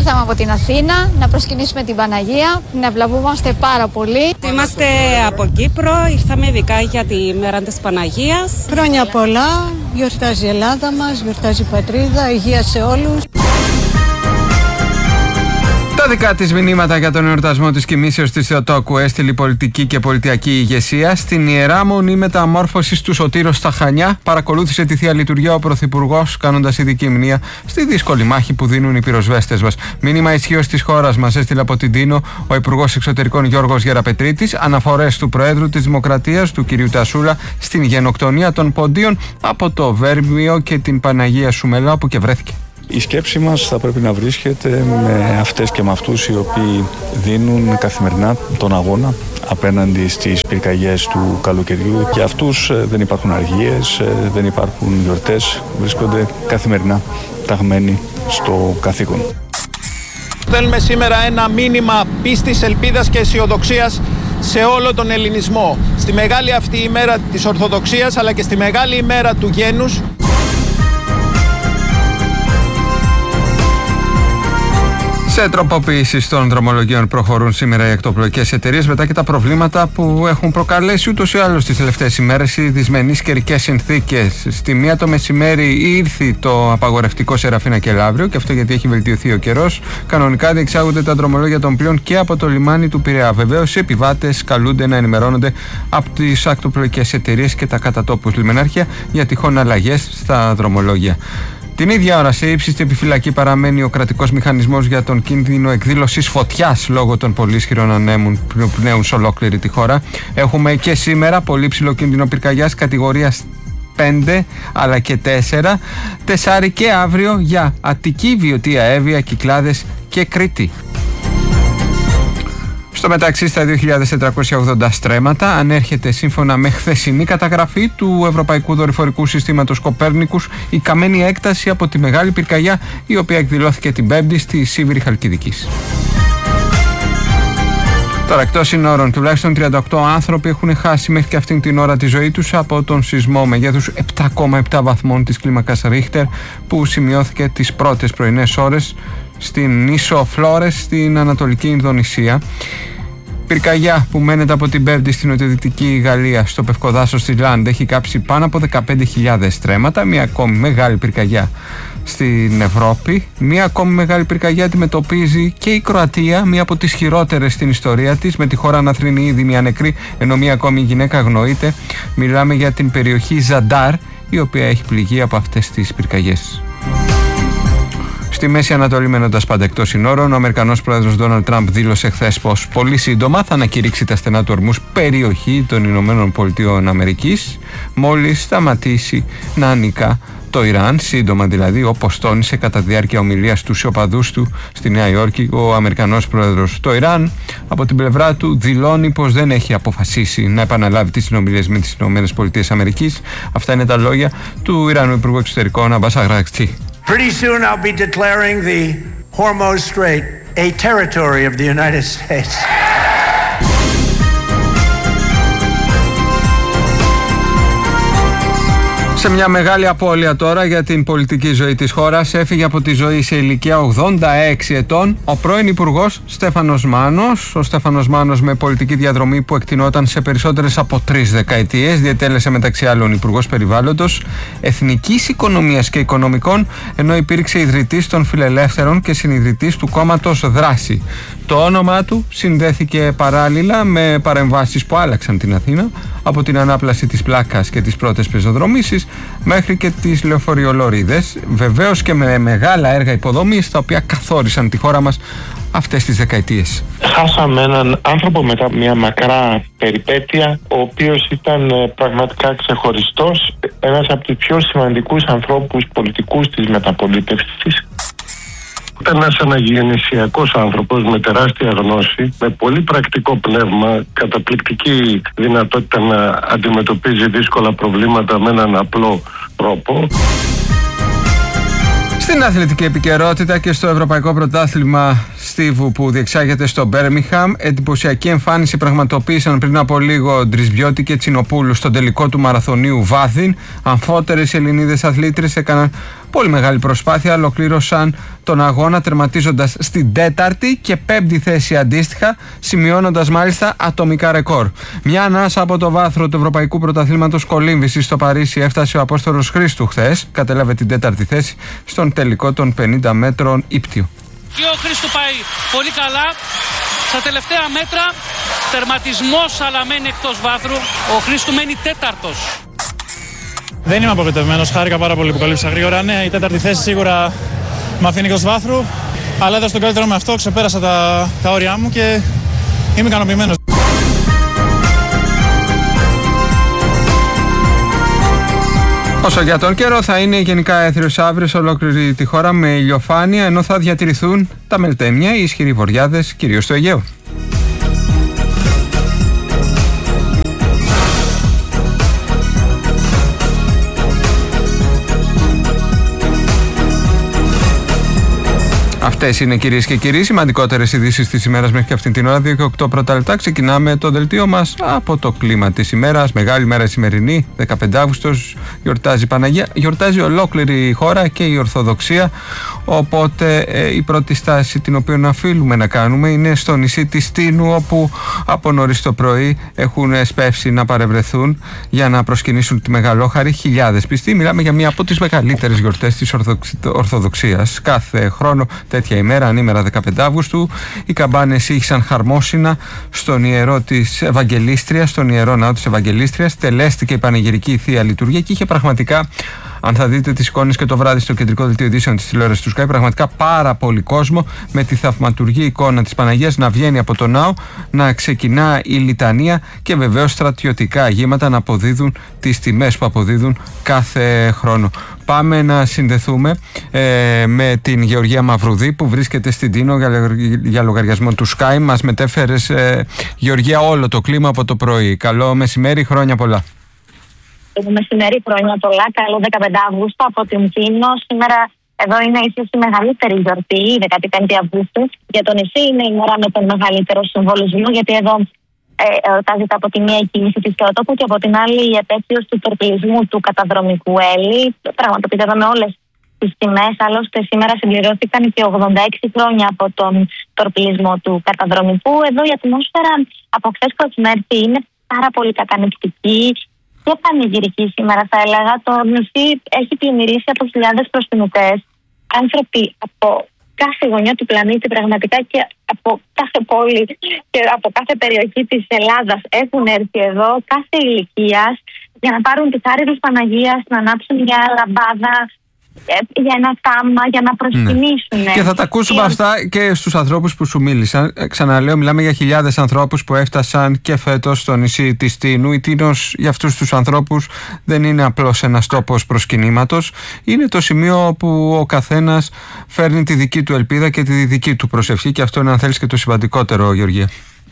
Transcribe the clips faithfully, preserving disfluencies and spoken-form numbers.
Ήρθαμε από την Αθήνα να προσκυνήσουμε την Παναγία, να ευλαβούμαστε πάρα πολύ. Είμαστε από Κύπρο, ήρθαμε ειδικά για τη μέρα της Παναγίας. Χρόνια πολλά, γιορτάζει η Ελλάδα μας, γιορτάζει η πατρίδα, υγεία σε όλους. Τα δικά της μηνύματα για τον εορτασμό της κοιμήσεως της Θεοτόκου έστειλε η πολιτική και πολιτιακή ηγεσία. Στην Ιερά Μονή Μεταμόρφωσης του Σωτήρος στα Χανιά παρακολούθησε τη Θεία Λειτουργία ο Πρωθυπουργός, κάνοντας ειδική μνήα στη δύσκολη μάχη που δίνουν οι πυροσβέστες μας. Μήνυμα ισχύως της χώρας μας έστειλε από την Τίνο ο Υπουργός Εξωτερικών Γιώργος Γεραπετρίτης. Αναφορές του Προέδρου της Δημοκρατίας, του κ. Τασούλα, στην γενοκτονία των Ποντίων από το Βέρμιο και την Παναγία Σουμελά, όπου και βρέθηκε. Η σκέψη μας θα πρέπει να βρίσκεται με αυτές και με αυτούς οι οποίοι δίνουν καθημερινά τον αγώνα απέναντι στις πυρκαγιές του καλοκαιριού. Για αυτούς δεν υπάρχουν αργίες, δεν υπάρχουν γιορτές, βρίσκονται καθημερινά ταγμένοι στο καθήκον. Θέλουμε σήμερα ένα μήνυμα πίστης, ελπίδας και αισιοδοξίας σε όλο τον ελληνισμό. Στη μεγάλη αυτή ημέρα της Ορθοδοξίας, αλλά και στη μεγάλη ημέρα του γένους. Σε τροποποιήσεις των δρομολογίων προχωρούν σήμερα οι ακτοπλοϊκές εταιρείες μετά και τα προβλήματα που έχουν προκαλέσει ούτως ή άλλως τις τελευταίες ημέρες οι δυσμενείς καιρικές συνθήκες. Στη μία το μεσημέρι ήρθε το απαγορευτικό σε Ραφίνα και Λαύριο, και αυτό γιατί έχει βελτιωθεί ο καιρός. Κανονικά διεξάγονται τα δρομολόγια των πλοίων και από το λιμάνι του Πειραιά. Βεβαίως, οι επιβάτες καλούνται να ενημερώνονται από τις ακτοπλοϊκές εταιρείες και τα κατατόπους λιμενάρχια για τυχόν αλλαγές στα δρομολόγια. Την ίδια ώρα, σε ύψιστη επιφυλακή παραμένει ο κρατικός μηχανισμός για τον κίνδυνο εκδήλωσης φωτιάς λόγω των πολύ ισχυρών ανέμων που πνέουν σε ολόκληρη τη χώρα. Έχουμε και σήμερα πολύ ψηλό κίνδυνο πυρκαγιάς κατηγορίας πέντε αλλά και τέσσερα. Τεσάρι και αύριο για Αττική, Βιωτία, Εύβοια, Κυκλάδες και Κρήτη. Στο μεταξύ, στα δύο χιλιάδες τετρακόσια ογδόντα στρέμματα ανέρχεται, σύμφωνα με χθεσινή καταγραφή του Ευρωπαϊκού Δορυφορικού Συστήματος Κοπέρνικους, η καμένη έκταση από τη μεγάλη πυρκαγιά, η οποία εκδηλώθηκε την Πέμπτη στη Σίβηρη Χαλκιδικής. Τώρα, εκτός συνόρων, τουλάχιστον τριάντα οκτώ άνθρωποι έχουν χάσει μέχρι και αυτήν την ώρα τη ζωή τους από τον σεισμό μεγέθους επτά κόμμα επτά βαθμών της κλίμακας Ρίχτερ που σημειώθηκε τις πρώτες πρωινές ώρες στην νήσο Φλόρες στην Ανατολική Ινδονησία. Πυρκαγιά που μένεται από την Πέμπτη στην νοτιοδυτική Γαλλία, στο Πευκοδάσος της Λάντ, έχει κάψει πάνω από δεκαπέντε χιλιάδες στρέμματα. Μια ακόμη μεγάλη πυρκαγιά στην Ευρώπη. Μια ακόμη μεγάλη πυρκαγιά αντιμετωπίζει και η Κροατία, μια από τις χειρότερες στην ιστορία της, με τη χώρα να θρηνεί ήδη μια νεκρή, ενώ μια ακόμη γυναίκα αγνοείται. Μιλάμε για την περιοχή Ζαντάρ, η οποία έχει πληγεί από αυτές τις πυρκαγιές. Στη Μέση Ανατολή, μένοντας πάντα εκτός συνόρων, ο Αμερικανός πρόεδρος Ντόναλντ Τραμπ δήλωσε χθες πως πολύ σύντομα θα ανακηρύξει τα στενά του ορμούς περιοχή των Ηνωμένων Πολιτειών Αμερικής, μόλις σταματήσει να ανικά το Ιράν, σύντομα δηλαδή, όπως τόνισε κατά τη διάρκεια ομιλίας του σε οπαδούς του στη Νέα Υόρκη ο Αμερικανός πρόεδρος. Το Ιράν, από την πλευρά του, δηλώνει πως δεν έχει αποφασίσει να επαναλάβει τις συνομιλίες με τις Ηνωμένες Πολιτείες Αμερικής. Αυτά είναι τα λόγια του Ιρανού Υπουργού Εξωτερικών Αμπάς Αργκατσί. Pretty soon I'll be declaring the Hormuz Strait a territory of the United States. Σε μια μεγάλη απώλεια τώρα για την πολιτική ζωή της χώρας, έφυγε από τη ζωή σε ηλικία ογδόντα έξι ετών ο πρώην Υπουργός Στέφανος Μάνος. Ο Στέφανος Μάνος, με πολιτική διαδρομή που εκτεινόταν σε περισσότερες από τρεις δεκαετίες, διετέλεσε μεταξύ άλλων Υπουργός Περιβάλλοντος, Εθνικής Οικονομίας και Οικονομικών, ενώ υπήρξε ιδρυτής των Φιλελεύθερων και συνιδρυτής του κόμματος Δράση. Το όνομά του συνδέθηκε παράλληλα με παρεμβάσεις που άλλαξαν την Αθήνα, από την ανάπλαση της πλάκας και τις πρώτες πεζοδρομήσεις μέχρι και τις λεωφοριολωρίδες, βεβαίως και με μεγάλα έργα υποδομής τα οποία καθόρισαν τη χώρα μας αυτές τις δεκαετίες. Χάσαμε έναν άνθρωπο μετά μια μακρά περιπέτεια, ο οποίος ήταν πραγματικά ξεχωριστός, ένας από τους πιο σημαντικούς ανθρώπους πολιτικούς της μεταπολίτευσης. Ήταν ένας αναγεννησιακός άνθρωπος με τεράστια γνώση, με πολύ πρακτικό πνεύμα, καταπληκτική δυνατότητα να αντιμετωπίζει δύσκολα προβλήματα με έναν απλό τρόπο. Στην αθλητική επικαιρότητα και στο Ευρωπαϊκό Πρωτάθλημα Στίβου που διεξάγεται στο Μπέρμιγχαμ, εντυπωσιακή εμφάνιση πραγματοποίησαν πριν από λίγο Ντρισμπιώτη και Τσινοπούλου στον τελικό του μαραθωνίου Βάθιν. Αμφότερες Ελληνίδες αθλήτρες έκαναν πολύ μεγάλη προσπάθεια ολοκλήρωσαν τον αγώνα τερματίζοντας στην τέταρτη και πέμπτη θέση αντίστοιχα, σημειώνοντας μάλιστα ατομικά ρεκόρ. Μια ανάσα από το βάθρο του Ευρωπαϊκού Πρωταθλήματος Κολύμβησης στο Παρίσι έφτασε ο Απόστολος Χρήστου χθες, κατέλαβε την τέταρτη θέση στον τελικό των πενήντα μέτρων ύπτιο. Και ο Χρήστου πάει πολύ καλά. Στα τελευταία μέτρα τερματισμός, αλλά μένει εκτός βάθρου. Ο Χρήστου μένει τέταρτος. Δεν είμαι απογοητευμένος, χάρηκα πάρα πολύ που καλύψα γρήγορα. Ναι, η τέταρτη θέση σίγουρα με αφήνει εκτός βάθρου, αλλά έδωσα τον καλύτερο με αυτό, ξεπέρασα τα, τα όρια μου και είμαι ικανοποιημένος. Όσο για τον καιρό, θα είναι γενικά έθριος αύριο σε ολόκληρη τη χώρα με ηλιοφάνεια, ενώ θα διατηρηθούν τα μελτέμια, οι ισχυροί βοριάδες, κυρίως στο Αιγαίο. Αυτές είναι, κυρίες και κύριοι, σημαντικότερες ειδήσεις της ημέρας μέχρι και αυτήν την ώρα. δύο και οκτώ πρώτα λεπτά. Ξεκινάμε το δελτίο μας από το κλίμα της ημέρας. Μεγάλη μέρα η σημερινή, δεκαπέντε Αυγούστος, γιορτάζει η Παναγία, γιορτάζει ολόκληρη η χώρα και η Ορθοδοξία. Οπότε ε, η πρώτη στάση την οποία οφείλουμε να κάνουμε είναι στο νησί της Τίνου, όπου από νωρίς το πρωί έχουν σπεύσει να παρευρεθούν για να προσκυνήσουν τη Μεγαλόχαρη χιλιάδες πιστοί. Μιλάμε για μία από τις μεγαλύτερες γιορτές της Ορθοδοξίας. Κάθε χρόνο τέτοια ημέρα, ανήμερα δεκαπέντε Αυγούστου, οι καμπάνες ήχησαν χαρμόσυνα στον ιερό της Ευαγγελίστριας, στον ιερό ναό της Ευαγγελίστριας. Τελέστηκε η πανηγυρική θεία λειτουργία και είχε πραγματικά, αν θα δείτε τις εικόνες και το βράδυ στο κεντρικό δελτίο ειδήσεων της τηλεόρασης του Sky, πραγματικά πάρα πολύ κόσμο με τη θαυματουργή εικόνα της Παναγίας να βγαίνει από το ναό, να ξεκινά η λιτανία και βεβαίως στρατιωτικά αγήματα να αποδίδουν τις τιμές που αποδίδουν κάθε χρόνο. Πάμε να συνδεθούμε ε, με την Γεωργία Μαυρουδή που βρίσκεται στην Τίνο για, για λογαριασμό του Sky. Μας μετέφερες, ε, Γεωργία, όλο το κλίμα από το πρωί. Καλό μεσημέρι, χρόνια πολλά. Το μεσημέρι, χρόνια πολλά. Καλό δεκαπέντε Αυγούστου από την Τίνο. Σήμερα εδώ είναι ίσως η μεγαλύτερη γιορτή, η δεκαπέντε Αυγούστου. Για το νησί είναι η μέρα με τον μεγαλύτερο συμβολισμό, γιατί εδώ ε, εορτάζεται από τη μία η κίνηση της Θεοτόκου και από την άλλη η επέτειος του τερπλισμού του καταδρομικού Έλλη. Πραγματοποιείται εδώ με όλες τις τιμές. Άλλωστε, σήμερα συμπληρώθηκαν και ογδόντα έξι χρόνια από τον τερπλισμό του καταδρομικού. Εδώ η ατμόσφαιρα από χθες που έχει έρθει είναι πάρα πολύ κατανυκτική και πανηγυρική σήμερα, θα έλεγα. Το νησί έχει πλημμυρίσει από χιλιάδες προσκυνητές. Άνθρωποι από κάθε γωνιά του πλανήτη, πραγματικά, και από κάθε πόλη και από κάθε περιοχή της Ελλάδας έχουν έρθει εδώ, κάθε ηλικίας, για να πάρουν τη χάρη της Παναγίας, να ανάψουν μια λαμπάδα, για ένα θάμα, για να προσκυνήσουν. Ναι. Και θα τα ακούσουμε και... αυτά και στους ανθρώπους που σου μίλησαν. Ξαναλέω, μιλάμε για χιλιάδες ανθρώπους που έφτασαν και φέτος στο νησί της Τίνου. Η Τίνος για αυτούς τους ανθρώπους δεν είναι απλώς ένας τόπος προσκυνήματος. Είναι το σημείο που ο καθένας φέρνει τη δική του ελπίδα και τη δική του προσευχή, και αυτό είναι, αν θέλεις, και το σημαντικότερο, Γεωργία.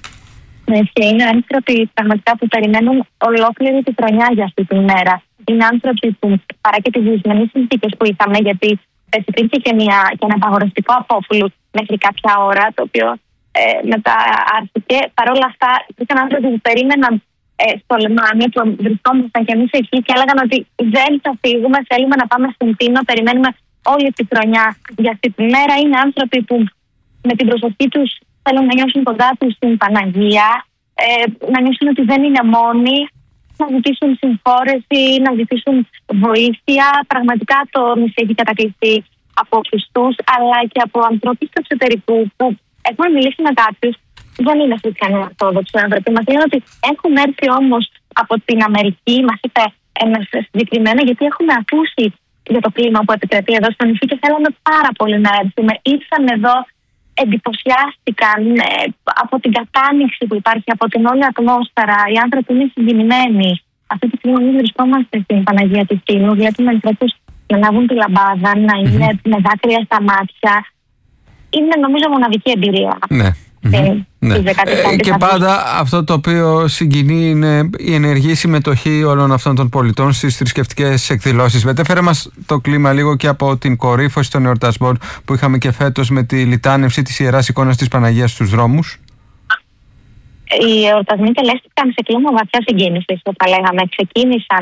Ναι, και είναι άνθρωποι πραγματικά που περιμένουν ολόκληρη τη χρονιά για αυτή τη μέρα. Είναι άνθρωποι που, παρά και τις δυσμενείς συνθήκες που είχαμε, γιατί υπήρχε και, μια, και ένα απαγορευτικό απόφουλο μέχρι κάποια ώρα, το οποίο ε, μετά άρθηκε. Παρ' όλα αυτά, υπήρχαν άνθρωποι που περίμεναν ε, στο λιμάνι, που βρισκόμασταν κι εμείς εκεί και έλεγαν ότι δεν θα φύγουμε, θέλουμε να πάμε στην Τίνο, περιμένουμε όλη τη χρονιά για αυτή τη μέρα. Είναι άνθρωποι που με την προσοχή τους θέλουν να νιώσουν κοντά τους στην Παναγία, ε, να νιώσουν ότι δεν είναι μόνοι, να ζητήσουν συμφόρεση, να ζητήσουν βοήθεια. Πραγματικά το νησί έχει κατακλειστεί από πιστούς, αλλά και από ανθρώπους του εξωτερικού που έχουμε μιλήσει με κάποιους, δεν είναι χριστιανοί ορθόδοξοι άνθρωποι. Μας λένε ότι έχουν έρθει όμως από την Αμερική, μας είπε ένας συγκεκριμένα, γιατί έχουμε ακούσει για το κλίμα που επικρατεί εδώ στο νησί και θέλαμε πάρα πολύ να έρθουμε. Ήρθαν εδώ, εντυπωσιάστηκαν ε, από την κατάνοιξη που υπάρχει, από την όλη ατμόσφαιρα. Οι άνθρωποι είναι συγκινημένοι. Αυτή τη στιγμή βρισκόμαστε στην Παναγία της Τίνου. Βλέπουμε ανθρώπους να λάβουν τη λαμπάδα, να είναι mm-hmm. με δάκρυα στα μάτια. Είναι, νομίζω, μοναδική εμπειρία. Ναι. Mm-hmm. Ναι. Ε, και πάντα αυτό το οποίο συγκινεί είναι η ενεργή συμμετοχή όλων αυτών των πολιτών στις θρησκευτικές εκδηλώσεις. Μετέφερε μας το κλίμα λίγο και από την κορύφωση των εορτασμών που είχαμε και φέτος με τη λιτάνευση της Ιεράς Εικόνας της Παναγίας στους δρόμους. Οι εορτασμοί τελέστηκαν σε κλίμα βαθιά συγκίνησης, όπως λέγαμε. Ξεκίνησαν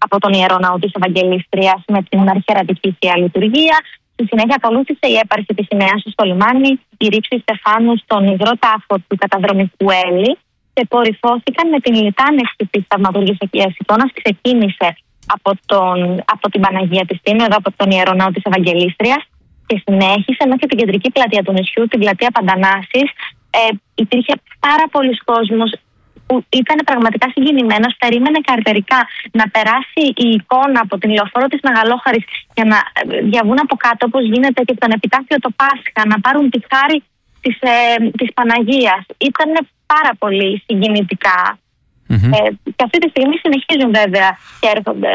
από τον Ιερό Ναό της Ευαγγελίστριας με την αρχιερατική θεία λειτουργία. Στη συνέχεια ακολούθησε η έπαρση της σημαίας στο λιμάνι, η ρήψη στεφάνου στον υγρό τάφο του καταδρομικού Έλλη και κορυφώθηκαν με την λιτάνευση της θαυματουργικής εικόνας. Ξεκίνησε από, τον, από την Παναγία της Τίνου, εδώ από τον Ιερό Ναό της Ευαγγελίστριας, και συνέχισε μέχρι την κεντρική πλατεία του νησιού, την πλατεία Παντανάσης. Ε, υπήρχε πάρα πολλοί κόσμος που ήταν πραγματικά συγκινημένος, περίμενε καρτερικά να περάσει η εικόνα από την λεωφόρο της Μεγαλόχαρης για να διαβούν από κάτω, όπως γίνεται και στον επιτάφιο το Πάσχα, να πάρουν τη χάρη της, ε, της Παναγίας. Ήταν πάρα πολύ συγκινητικά. Mm-hmm. Ε, και αυτή τη στιγμή συνεχίζουν βέβαια και έρχονται.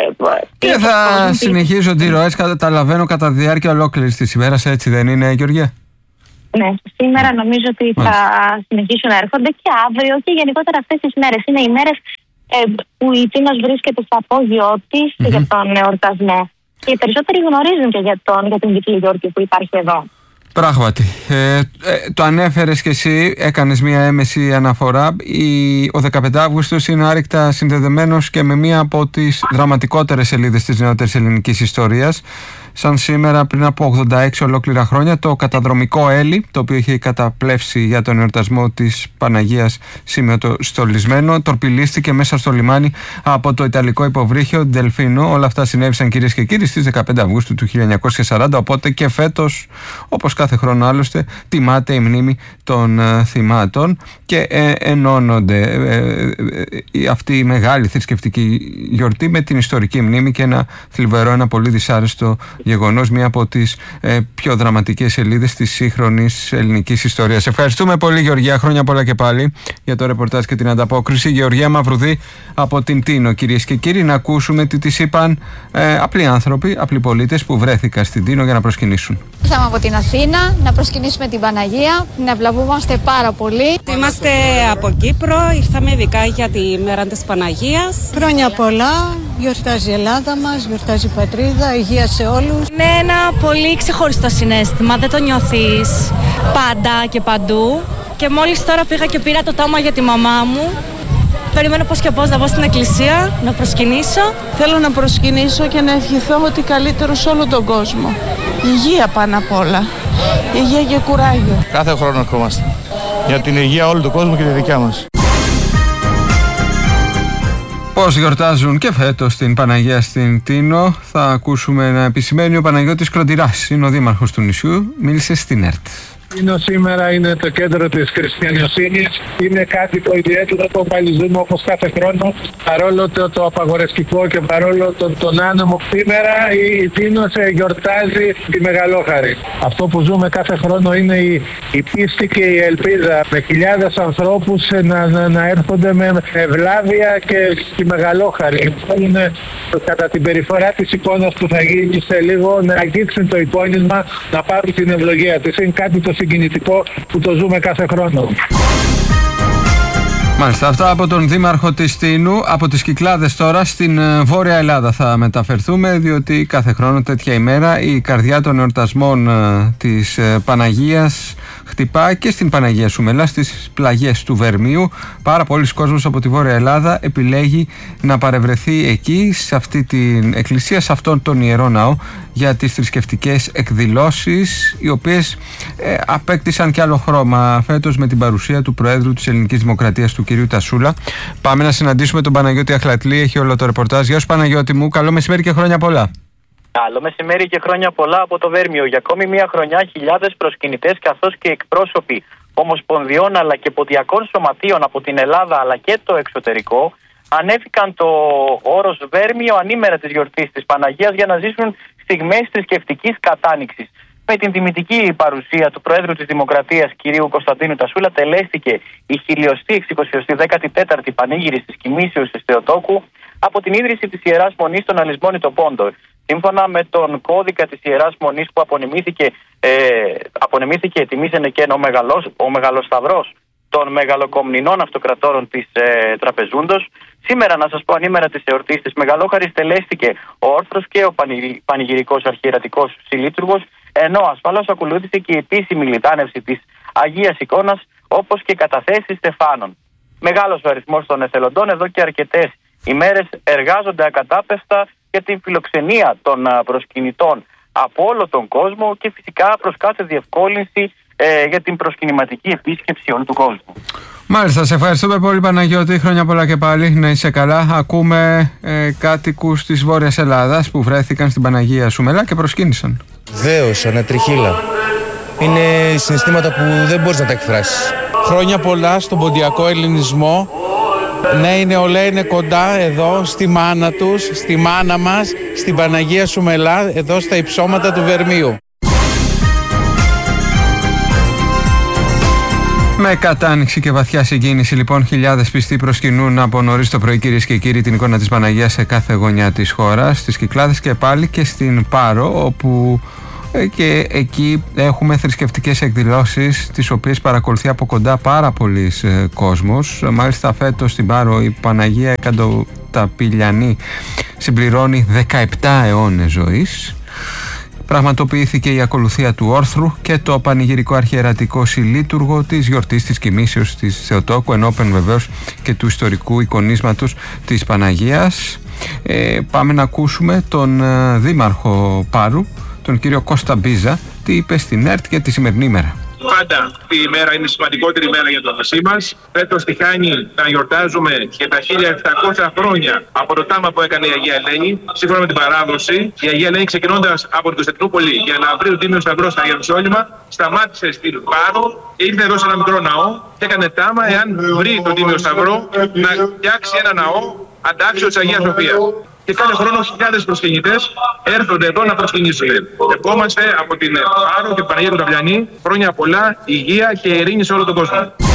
Και θα συνεχίζονται οι ροές, καταλαβαίνω, κατά τη διάρκεια ολόκληρης της ημέρας, έτσι δεν είναι, Γεωργία? Ναι, σήμερα νομίζω ότι θα συνεχίσουν να έρχονται και αύριο και γενικότερα αυτές τις μέρες. Είναι οι μέρες ε, που η Τίνος βρίσκεται στο απόγειό της mm-hmm. για τον εορτασμό. Και οι περισσότεροι γνωρίζουν και για, τον, για την διπλή γιορτή που υπάρχει εδώ. Πράγματι. Ε, ε, το ανέφερες και εσύ, έκανες μία έμεση αναφορά. Η, ο δεκαπέντε Αυγούστου είναι άρρηκτα συνδεδεμένος και με μία από τις δραματικότερες σελίδες της νεότερης ελληνικής ιστορίας. Σαν σήμερα, πριν από ογδόντα έξι ολόκληρα χρόνια, το καταδρομικό Έλλη, το οποίο είχε καταπλέψει για τον εορτασμό της Παναγίας σημειοστολισμένο, τορπιλίστηκε μέσα στο λιμάνι από το ιταλικό υποβρύχιο Ντελφίνο. Όλα αυτά συνέβησαν, κυρίες και κύριοι, στις δεκαπέντε Αυγούστου του χίλια εννιακόσια σαράντα. Οπότε και φέτος, όπως κάθε χρόνο άλλωστε, τιμάται η μνήμη των ε, θυμάτων και ε, ενώνονται ε, ε, αυτή η μεγάλη θρησκευτική γιορτή με την ιστορική μνήμη και ένα θλιβερό, ένα πολύ δυσάρεστο γεγονός, μία από τις ε, πιο δραματικές σελίδες της σύγχρονης ελληνικής ιστορίας. Ευχαριστούμε πολύ, Γεωργία. Χρόνια πολλά και πάλι για το ρεπορτάζ και την ανταπόκριση. Γεωργία Μαυρουδή από την Τίνο, κυρίες και κύριοι. Να ακούσουμε τι της είπαν ε, απλοί άνθρωποι, απλοί πολίτες που βρέθηκαν στην Τίνο για να προσκυνήσουν. Ήρθαμε από την Αθήνα να προσκυνήσουμε την Παναγία. Την ευλαβούμαστε πάρα πολύ. Είμαστε από Κύπρο, ήρθαμε ειδικά για τη μέρα της Παναγίας. Χρόνια πολλά, γιορτάζει η Ελλάδα μας, γιορτάζει η πατρίδα, υγεία σε όλους. Είναι ένα πολύ ξεχωριστό συναίσθημα, δεν το νιώθεις πάντα και παντού. Και μόλις τώρα πήγα και πήρα το τάμα για τη μαμά μου. Περιμένω πώς και πώς να πάω στην εκκλησία, να προσκυνήσω. Θέλω να προσκυνήσω και να ευχηθώ ότι καλύτερο σε όλο τον κόσμο. Υγεία πάνω απ' όλα. Υγεία και κουράγιο. Κάθε χρόνο ερχόμαστε. Για την υγεία όλου του κόσμου και τη δικιά μας. Πώς γιορτάζουν και φέτος την Παναγία στην Τίνο, θα ακούσουμε να επισημαίνει ο Παναγιώτης Κροντηράς. Είναι ο δήμαρχος του νησιού, μίλησε στην ΕΡΤ. Τίνο σήμερα είναι το κέντρο της χριστιανιοσύνης. Είναι κάτι το ιδιαίτερο το παλιζούμε όπως κάθε χρόνο. Παρόλο το, το απαγορευτικό και παρόλο το, τον άνεμο, σήμερα η Τίνος γιορτάζει τη Μεγαλόχαρη. Αυτό που ζούμε κάθε χρόνο είναι η, η πίστη και η ελπίδα. Με χιλιάδες ανθρώπους να, να, να έρχονται με ευλάβεια και τη Μεγαλόχαρη. Θέλουν κατά την περιφορά της εικόνας που θα γίνει σε λίγο να αγγίξουν το εικόνισμα, να πάρουν την ευλογία της. Είναι κάτι το συγκινητικό που το ζούμε κάθε χρόνο. Μάλιστα, αυτά από τον Δήμαρχο της Τίνου. Από τις Κυκλάδες τώρα στην Βόρεια Ελλάδα θα μεταφερθούμε, διότι κάθε χρόνο τέτοια ημέρα η καρδιά των εορτασμών της Παναγίας χτυπά και στην Παναγία Σουμελά, στις πλαγιές του Βερμίου. Πάρα πολλοί κόσμος από τη Βόρεια Ελλάδα επιλέγει να παρευρεθεί εκεί, σε αυτή την εκκλησία, σε αυτόν τον Ιερό Ναό, για τις θρησκευτικές εκδηλώσεις, οι οποίες ε, απέκτησαν και άλλο χρώμα φέτος με την παρουσία του Προέδρου της Ελληνικής Δημοκρατίας, του κυρίου Τασούλα. Πάμε να συναντήσουμε τον Παναγιώτη Αχλατλή, έχει όλο το ρεπορτάζ. Γεια σου, Παναγιώτη μου, καλό μεσημέρι και χρόνια πολλά. Καλό μεσημέρι και χρόνια πολλά από το Βέρμιο. Για ακόμη μια χρονιά, χιλιάδες προσκυνητές καθώς και εκπρόσωποι ομοσπονδιών αλλά και ποντιακών σωματείων από την Ελλάδα αλλά και το εξωτερικό ανέβηκαν το όρος Βέρμιο ανήμερα της γιορτής της Παναγίας για να ζήσουν στιγμές θρησκευτικής κατάνοιξης. Με την τιμητική παρουσία του Προέδρου της Δημοκρατίας κ. Κωνσταντίνου Τασούλα τελέστηκε η χιλιοστή εξηκοσιοστή δέκατη τέταρτη πανήγυρης της Κοιμήσεως της Θεοτόκου από την ίδρυση της Ιεράς Μονής στον Αλυσμόνητο Πόντο. Σύμφωνα με τον κώδικα της Ιεράς Μονής που απονεμήθηκε, ε, απονεμήθηκε τιμήσενε και ο, μεγαλός, ο Μεγαλοσταυρός των μεγαλοκομνηνών αυτοκρατόρων της ε, Τραπεζούντος, σήμερα, να σας πω, ανήμερα της εορτής της Μεγαλόχαρης, τελέστηκε ο όρθρος και ο πανηγυρικός αρχιερατικός συλλήτουργος, ενώ ασφαλώς ακολούθησε και η επίσημη λιτάνευση της Αγίας Εικόνας, όπως και καταθέσεις στεφάνων. Μεγάλος ο αριθμός των εθελοντών, εδώ και αρκετές Οι μέρες εργάζονται ακατάπαυστα για την φιλοξενία των προσκυνητών από όλο τον κόσμο και φυσικά προς κάθε διευκόλυνση ε, για την προσκυνηματική επίσκεψη όλου του κόσμου. Μάλιστα, σε ευχαριστούμε πολύ Παναγιώτη, χρόνια πολλά και πάλι, να είσαι καλά. Ακούμε ε, κάτοικους της Βόρειας Ελλάδας που βρέθηκαν στην Παναγία Σουμελά και προσκύνησαν. Δέος, ανατριχύλα. Είναι συναισθήματα που δεν μπορείς να τα εκφράσεις. Χρόνια πολλά στον ποντιακό ελληνισμό. Ναι, η νεολαία είναι κοντά εδώ στη μάνα τους, στη μάνα μας, στην Παναγία Σουμελά, εδώ στα υψώματα του Βερμίου. Με κατάνοιξη και βαθιά συγκίνηση, λοιπόν, χιλιάδες πιστοί προσκυνούν από νωρίς το πρωί, κυρίες και κύριοι, την εικόνα της Παναγίας σε κάθε γωνιά της χώρας, στις Κυκλάδες και πάλι και στην Πάρο, όπου και εκεί έχουμε θρησκευτικές εκδηλώσεις τις οποίες παρακολουθεί από κοντά πάρα πολλής ε, κόσμος. Μάλιστα φέτος στην Πάρο η Παναγία Εκατοταπηλιανή συμπληρώνει δεκαεπτά αιώνες ζωής. Πραγματοποιήθηκε η ακολουθία του όρθρου και το πανηγυρικό αρχιερατικό συλλήτουργο της γιορτής της Κοιμήσεως της Θεοτόκου, ενώπεν βεβαίως και του ιστορικού εικονίσματος της Παναγίας. Ε, πάμε να ακούσουμε τον ε, δήμαρχο Πάρου, τον κύριο Κώστα Μπίζα, τι είπε στην ΕΡΤ για τη σημερινή ημέρα. Πάντα αυτή η μέρα είναι η σημαντικότερη μέρα για το νησί μας. Φέτος στη Χάνη να γιορτάζουμε και τα χίλια επτακόσια χρόνια από το τάμα που έκανε η Αγία Ελένη. Σύμφωνα με την παράδοση, η Αγία Ελένη, ξεκινώντας από την Κωνσταντινούπολη για να βρει ο Τίμιο Σταυρό στα Ιεροσόλυμα, σταμάτησε στην Πάρο και ήρθε εδώ σε ένα μικρό ναό και έκανε τάμα, εάν βρει τον Τίμιο Σταυρό, να φτιάξει ένα ναό αντάξιο της Αγίας Σοφίας. Και κάθε χρόνο χιλιάδες προσκυνητές έρχονται εδώ να προσκυνήσουν. Ευχόμαστε από την Πάρο και την Παναγία Εκατοταπηλιανή χρόνια πολλά, υγεία και ειρήνη σε όλο τον κόσμο.